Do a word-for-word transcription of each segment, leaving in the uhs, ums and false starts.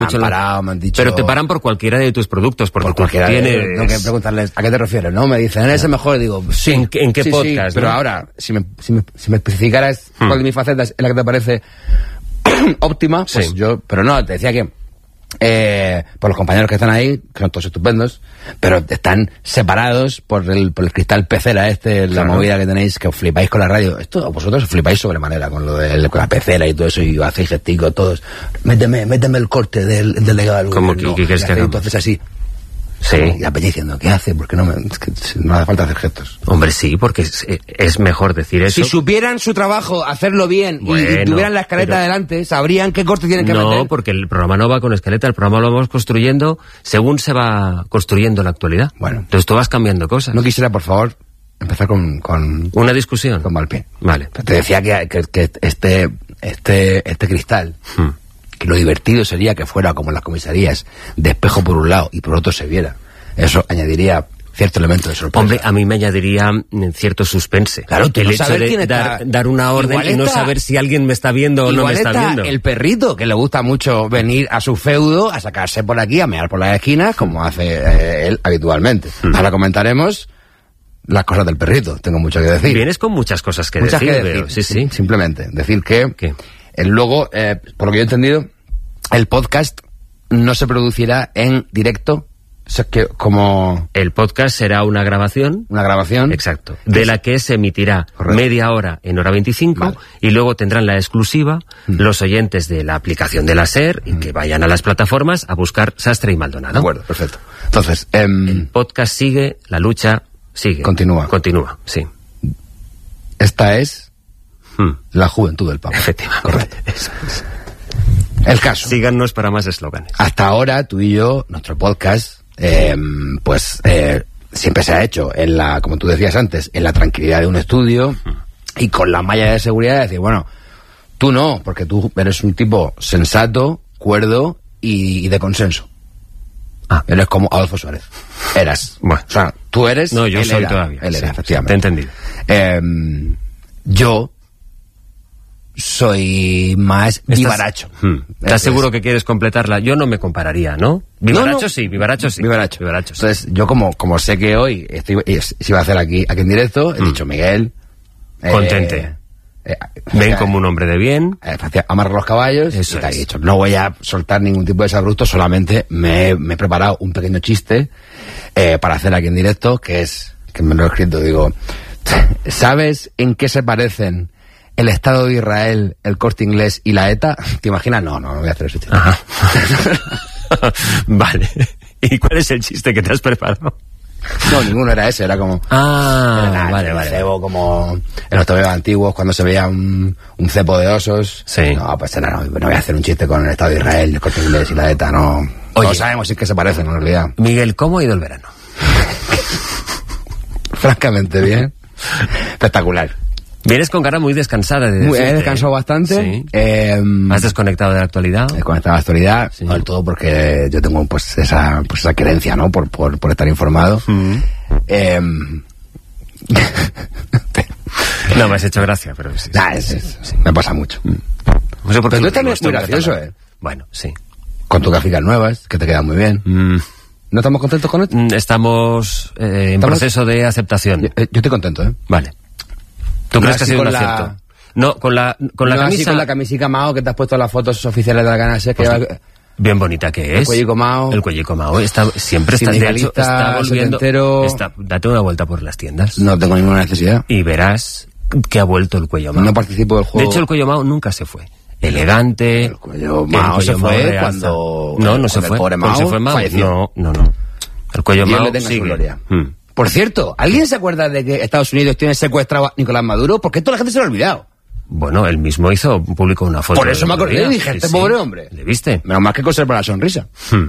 han parado, me han dicho... Pero te paran por cualquiera de tus productos, porque por cualquiera tienes... de, tengo que preguntarles, ¿a qué te refieres? ¿No? Me dicen, ¿eres el mejor? Y digo, sí. ¿En, en qué sí, podcast? Sí, pero ¿no? ahora, si me, si me, si me especificaras hmm. cuál de mis facetas es la que te parece óptima, pues sí. yo... Pero no, te decía que... Eh, por los compañeros que están ahí, que son todos estupendos, pero están separados por el, por el cristal pecera este, la claro. movida que tenéis, que os flipáis con la radio. Esto, vosotros os flipáis sobremanera con lo de con la pecera y todo eso, y hacéis gesticos todos. Méteme, méteme el corte del, del delegado del ¿Cómo gobierno. que quieres que hagamos? Entonces así. Sí. Y la peña diciendo, ¿qué hace? Porque no, me, es que no hace falta hacer gestos. Hombre, sí, porque es, es mejor decir eso. Si supieran su trabajo, hacerlo bien, bueno, y, y tuvieran la escaleta pero... adelante, sabrían qué corte tienen que no, meter. No, porque el programa no va con escaleta, el programa lo vamos construyendo según se va construyendo la actualidad. Bueno. Entonces tú vas cambiando cosas. No quisiera, por favor, empezar con... con ¿Una discusión? Con mal pie. Vale. Te decía que, que, que este, este, este cristal... Hmm. que lo divertido sería que fuera como en las comisarías, de espejo por un lado y por otro se viera. Eso añadiría cierto elemento de sorpresa. Hombre, a mí me añadiría cierto suspense. Claro, tú el no hecho saber de quién está... dar, dar una orden igual y no está... saber si alguien me está viendo o no me está, está viendo. El perrito, que le gusta mucho venir a su feudo, a sacarse por aquí, a mear por las esquinas, como hace eh, él habitualmente. Hmm. Ahora comentaremos las cosas del perrito, tengo mucho que decir. Vienes con muchas cosas que muchas decir. Que decir. Pero, sí, sí. Simplemente, decir que ¿Qué? el luego, eh, por lo que yo he entendido, el podcast no se producirá en directo. O sea, que como... El podcast será una grabación. Una grabación. Exacto. De la que se emitirá Correcto. media hora en hora veinticinco vale. y luego tendrán la exclusiva mm. los oyentes de la aplicación de la SER y mm. que vayan a las plataformas a buscar Sastre y Maldonado. De acuerdo, perfecto. Entonces... Eh, el podcast sigue, la lucha sigue. Continúa. Continúa, sí. Esta es mm. la juventud del Papa. Efectivamente. Correcto. Eso es. El caso. Síganos para más eslóganes. Hasta ahora, tú y yo, nuestro podcast... Eh, pues eh, siempre se ha hecho en la, como tú decías antes, en la tranquilidad de un estudio y con la malla de seguridad de decir, bueno, tú no, porque tú eres un tipo sensato, cuerdo y, y de consenso. Ah, eres como Adolfo Suárez. Eras. Bueno. O sea, tú eres... No, yo soy era, todavía. Él era, sí, efectivamente. Te he entendido. Eh, yo soy más vivaracho. Hmm. ¿Estás seguro que quieres completarla? Yo no me compararía, ¿no? Vivaracho no, no. sí, vivaracho sí. Vivaracho. Vivaracho sí. Entonces, yo como, como sé que hoy estoy, se iba a hacer aquí, aquí en directo, he hmm. dicho, Miguel... Contente. Eh, eh, Ven eh, como un hombre de bien. Eh, amarra los caballos. Eso y te es. he dicho, no voy a soltar ningún tipo de desabruto, solamente me, me he preparado un pequeño chiste eh, para hacer aquí en directo, que es, que me lo he escrito, digo, ¿sabes en qué se parecen el Estado de Israel, el Corte Inglés y la ETA? ¿Te imaginas? No, no, no voy a hacer ese chiste. Ajá. Vale. ¿Y cuál es el chiste que te has preparado? No, ninguno era ese, era como... Ah, era nada, vale, vale. Cebo, como en los tobeos antiguos, cuando se veía un, un cepo de osos. Sí. No, pues era, no, no voy a hacer un chiste con el Estado de Israel, el Corte Inglés y la ETA, no. Oye, no sabemos si es que se parecen, en realidad. Miguel, ¿cómo ha ido el verano? Francamente bien. Espectacular. Vienes con cara muy descansada. De muy, he descansado bastante. Sí. Eh, ¿Has desconectado de la actualidad? He desconectado de la actualidad, sí. No del todo porque yo tengo pues esa pues esa querencia, ¿no? Por, por, por estar informado. Mm. Eh, no, me has hecho gracia, pero sí. Nah, es, es, sí. Me pasa mucho. Mm. No sé por qué. Pero tú también es muy gracioso, ¿eh? Bueno, sí. Con tus gráficas nuevas, que te quedan muy bien. Mm. ¿No estamos contentos con esto? Estamos eh, en ¿Estamos? proceso de aceptación. Yo, yo estoy contento, ¿eh? Vale. ¿Tú no crees que ha sido un la... acierto? No, con la, con la no camisa... así con la camisica Mao que te has puesto las fotos oficiales de la Canal. Pues lleva... Bien bonita que es. El cuellico Mao. El cuellico Mao. Está, siempre está, de hecho, está volviendo... Está, date una vuelta por las tiendas. No tengo ninguna necesidad. Y verás que ha vuelto el cuello Mao. No participo del juego. De hecho, el cuello Mao nunca se fue. Elegante. El cuello Mao el cuello se fue cuando... No, no se fue. El pobre Mao se fue Mao. Falleció. No, no, no. El cuello Dios Mao le tenga sigue. Su gloria. Hmm. Por cierto, ¿alguien se acuerda de que Estados Unidos tiene secuestrado a Nicolás Maduro? Porque toda la gente se lo ha olvidado. Bueno, él mismo hizo, publicó una foto. Por eso me acordé y dije, este sí, pobre hombre. ¿Le viste? Menos mal que conserva la sonrisa. Hmm.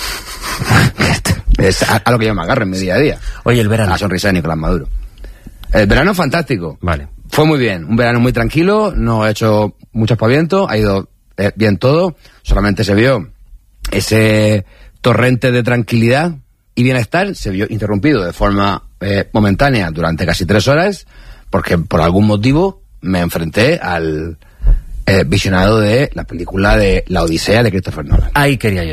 Es a, a lo que yo me agarro en mi día a día. Oye, el verano. La sonrisa de Nicolás Maduro. El verano fantástico. Vale. Fue muy bien. Un verano muy tranquilo, no he hecho mucho aspaviento, ha ido eh, bien todo. Solamente se vio ese torrente de tranquilidad y bienestar, se vio interrumpido de forma eh, momentánea durante casi tres horas, porque por algún motivo me enfrenté al eh, visionado de la película de La Odisea de Christopher Nolan. Ahí quería yo